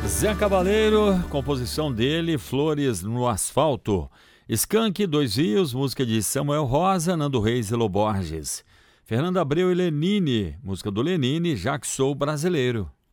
Zé Cabaleiro, composição dele, Flores no Asfalto. Skank, Dois Rios, música de Samuel Rosa, Nando Reis e Lô Borges. Fernando Abreu e Lenine, música do Lenine, Já Que Sou Brasileiro.